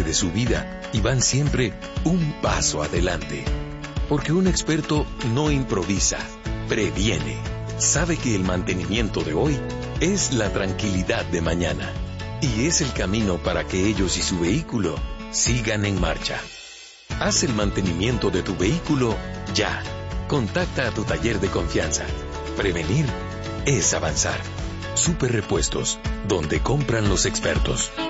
de su vida y van siempre un paso adelante. Porque un experto no improvisa, previene. Sabe que el mantenimiento de hoy es la tranquilidad de mañana. Y es el camino para que ellos y su vehículo sigan en marcha. Haz el mantenimiento de tu vehículo ya. Contacta a tu taller de confianza. Prevenir es avanzar. Super Repuestos, donde compran los expertos.